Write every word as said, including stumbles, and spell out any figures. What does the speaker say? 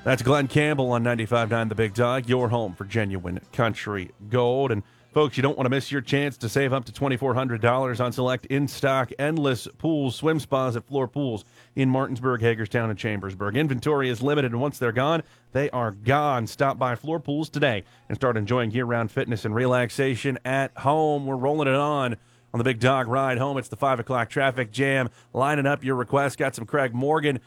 That's Glenn Campbell on ninety-five point nine The Big Dog, your home for genuine country gold. And folks, you don't want to miss your chance to save up to two thousand four hundred dollars on select in-stock endless pools, swim spas at Floor Pools in Martinsburg, Hagerstown, and Chambersburg. Inventory is limited, and once they're gone, they are gone. Stop by Floor Pools today and start enjoying year-round fitness and relaxation at home. We're rolling it on. On the Big Dog Ride Home, it's the five o'clock traffic jam. Lining up your request. Got some Craig Morgan